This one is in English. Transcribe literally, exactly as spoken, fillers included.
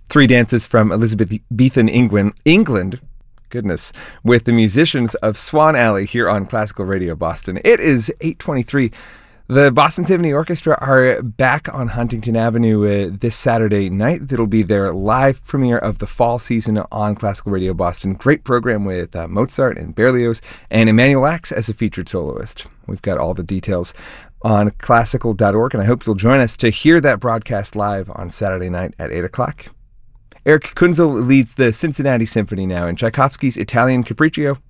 Three dances from Elizabethan England, England, goodness, with the musicians of Swan Alley here on Classical Radio Boston. It is eight twenty-three. The Boston Symphony Orchestra are back on Huntington Avenue uh, this Saturday night. It'll be their live premiere of the fall season on Classical Radio Boston. Great program with uh, Mozart and Berlioz and Emanuel Ax as a featured soloist. We've got all the details on classical dot org, and I hope you'll join us to hear that broadcast live on Saturday night at eight o'clock. Eric Kunzel leads the Cincinnati Symphony now in Tchaikovsky's Italian Capriccio